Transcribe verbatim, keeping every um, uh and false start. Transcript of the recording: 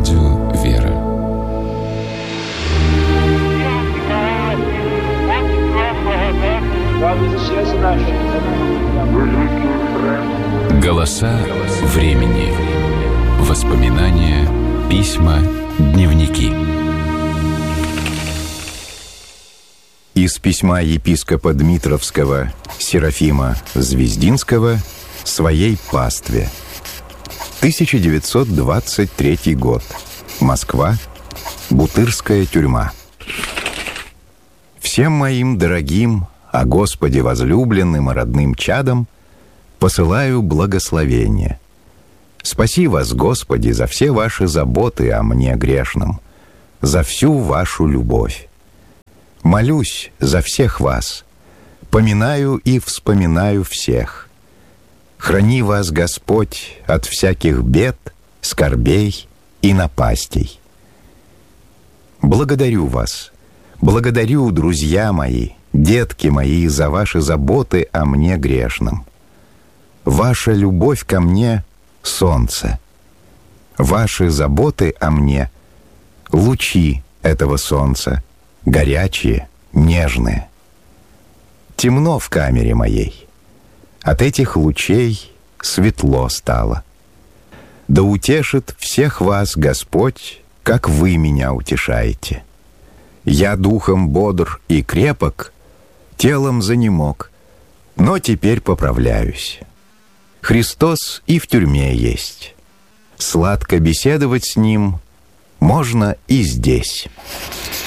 Радио «Вера». Голоса времени. Воспоминания, письма, дневники. Из письма епископа Дмитровского Серафима Звездинского своей пастве. тысяча девятьсот двадцать третий год. Москва. Бутырская тюрьма. Всем моим дорогим, о Господе возлюбленным и родным чадам посылаю благословение. Спаси вас, Господи, за все ваши заботы о мне грешном, за всю вашу любовь. Молюсь за всех вас, поминаю и вспоминаю всех. Храни вас, Господь, от всяких бед, скорбей и напастей. Благодарю вас, благодарю, друзья мои, детки мои, за ваши заботы о мне грешном. Ваша любовь ко мне — солнце. Ваши заботы о мне — лучи этого солнца, горячие, нежные. Темно в камере моей. От этих лучей светло стало. Да утешит всех вас Господь, как вы меня утешаете. Я духом бодр и крепок, телом занемог, но теперь поправляюсь. Христос и в тюрьме есть. Сладко беседовать с Ним можно и здесь.